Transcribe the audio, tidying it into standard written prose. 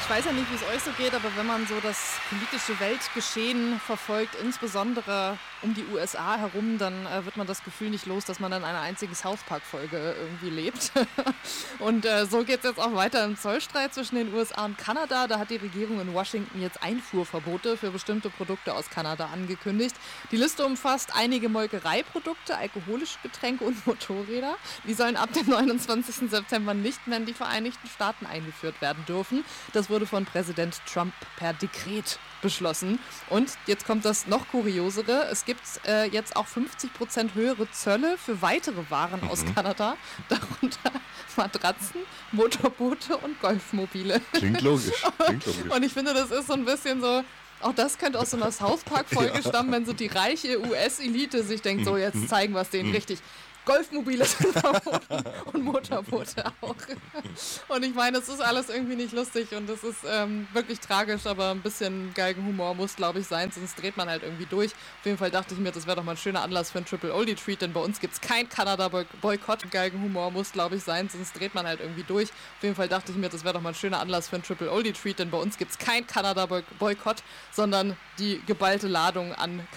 Ich weiß ja nicht, wie es euch so geht, aber wenn man so das politische Weltgeschehen verfolgt, insbesondere um die USA herum, dann wird man das Gefühl nicht los, dass man in einer einzigen South Park-Folge irgendwie lebt. Und so geht es jetzt auch weiter im Zollstreit zwischen den USA und Kanada. Da hat die Regierung in Washington jetzt Einfuhrverbote für bestimmte Produkte aus Kanada angekündigt. Die Liste umfasst einige Molkereiprodukte, alkoholische Getränke und Motorräder. Die sollen ab dem 29. September nicht mehr in die Vereinigten Staaten eingeführt werden dürfen. Das wurde von Präsident Trump per Dekret beschlossen. Und jetzt kommt das noch Kuriosere. Es gibt jetzt auch 50% höhere Zölle für weitere Waren aus Kanada, darunter Matratzen, Motorboote und Golfmobile. Klingt logisch. Und ich finde, das ist so ein bisschen so, auch das könnte aus so einer South Park-Folge stammen, wenn so die reiche US-Elite sich denkt, so jetzt zeigen wir es denen richtig. Golfmobile sind verboten und Motorboote auch. Und ich meine, es ist alles irgendwie nicht lustig und es ist wirklich tragisch, aber ein bisschen Galgenhumor muss, glaube ich, sein, sonst dreht man halt irgendwie durch. Auf jeden Fall dachte ich mir, das wäre doch mal ein schöner Anlass für einen Triple Oldie Treat, denn bei uns gibt es kein Kanada-Boykott. Galgenhumor muss, glaube ich, sein, sonst dreht man halt irgendwie durch. Auf jeden Fall dachte ich mir, das wäre doch mal ein schöner Anlass für einen Triple Oldie Treat, denn bei uns gibt es kein Kanada-Boykott, sondern die geballte Ladung an